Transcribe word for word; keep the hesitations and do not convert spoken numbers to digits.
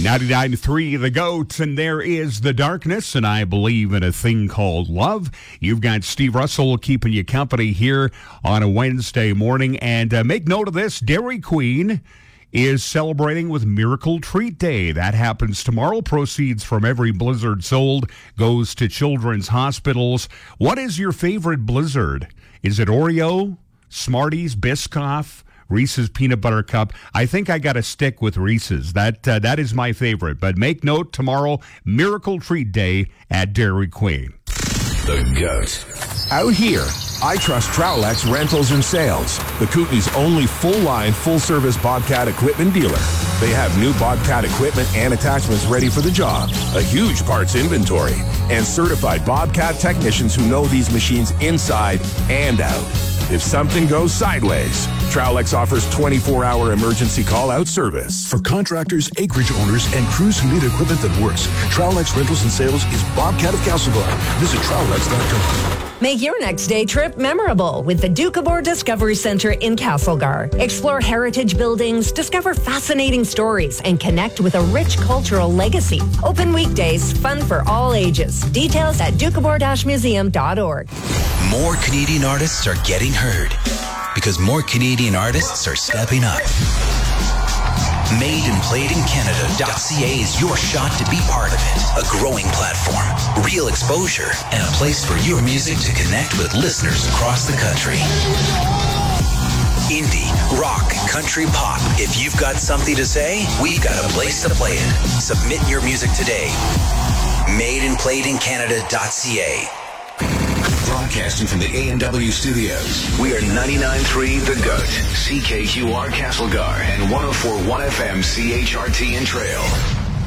ninety-nine point three The Goat, and there is The Darkness, and I believe in a thing called love. You've got Steve Russell keeping you company here on a Wednesday morning, and uh, make note of this, Dairy Queen is celebrating with Miracle Treat Day. That happens tomorrow. Proceeds from every Blizzard sold goes to children's hospitals. What is your favorite Blizzard? Is it Oreo, Smarties, Biscoff, Reese's Peanut Butter Cup? I think I got to stick with Reese's. That uh, that is my favorite. But make note, tomorrow, Miracle Treat Day at Dairy Queen. The Goat. Out here, I trust Trowlex Rentals and Sales, the Kootenay's only full-line, full-service Bobcat equipment dealer. They have new Bobcat equipment and attachments ready for the job, a huge parts inventory, and certified Bobcat technicians who know these machines inside and out. If something goes sideways, Trowlex offers twenty-four hour emergency call-out service. For contractors, acreage owners, and crews who need equipment that works, Trowlex Rentals and Sales is Bobcat of Castlegar. Visit Trowlex dot com. Make your next day trip memorable with the Doukhobor Discovery Center in Castlegar. Explore heritage buildings, discover fascinating stories, and connect with a rich cultural legacy. Open weekdays, fun for all ages. Details at doukhobor dash museum dot org. More Canadian artists are getting heard because more Canadian artists are stepping up. made and played in Canada dot c a is your shot to be part of it. A growing platform, real exposure, and a place for your music to connect with listeners across the country. Indie, rock, country, pop. If you've got something to say, we've got a place to play it. Submit your music today. made and played in Canada dot c a. Broadcasting from the A and W studios, we are ninety-nine point three The Goat, C K Q R Castlegar, and one oh four point one F M C H R T in Trail.